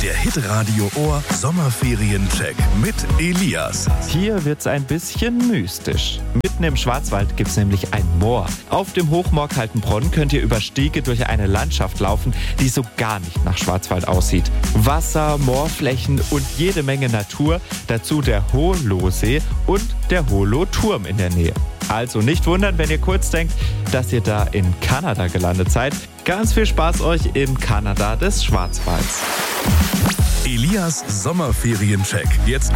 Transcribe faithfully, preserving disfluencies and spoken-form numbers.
Der Hitradio Ohr Sommerferien-Check mit Elias. Hier wird's ein bisschen mystisch. Mitten im Schwarzwald gibt's nämlich ein Moor. Auf dem Hochmoor Kaltenbronn könnt ihr über Stege durch eine Landschaft laufen, die so gar nicht nach Schwarzwald aussieht. Wasser, Moorflächen und jede Menge Natur. Dazu der Hohlosee und der Holo-Turm in der Nähe. Also nicht wundern, wenn ihr kurz denkt, dass ihr da in Kanada gelandet seid. Ganz viel Spaß euch im Kanada des Schwarzwalds. Elias Sommerferien-Check. Jetzt